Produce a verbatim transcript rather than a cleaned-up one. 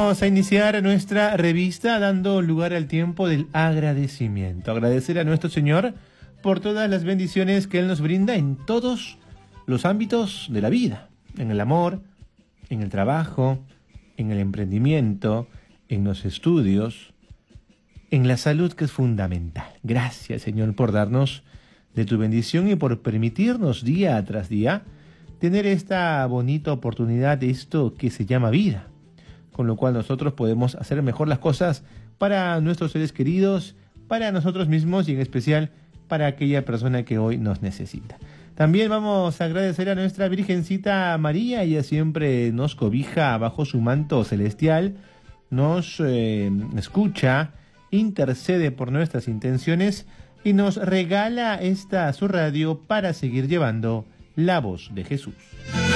Vamos a iniciar nuestra revista dando lugar al tiempo del agradecimiento. Agradecer a nuestro Señor por todas las bendiciones que Él nos brinda en todos los ámbitos de la vida. En el amor, en el trabajo, en el emprendimiento, en los estudios, en la salud, que es fundamental. Gracias, Señor, por darnos de tu bendición y por permitirnos día tras día tener esta bonita oportunidad de esto que se llama vida, con lo cual nosotros podemos hacer mejor las cosas para nuestros seres queridos, para nosotros mismos y en especial para aquella persona que hoy nos necesita. También vamos a agradecer a nuestra Virgencita María. Ella siempre nos cobija bajo su manto celestial, nos eh, escucha, intercede por nuestras intenciones y nos regala esta su radio para seguir llevando la voz de Jesús.